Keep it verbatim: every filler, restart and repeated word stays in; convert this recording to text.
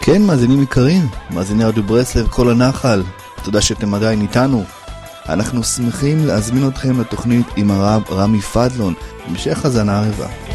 כן, מאזינים יקרים, מאזיני רדיו ברסלב, כל הנחל, תודה שאתם עדיין איתנו. אנחנו שמחים להזמין אתכם לתוכנית עם הרב רמי פדלון, המשך הזנה רבה.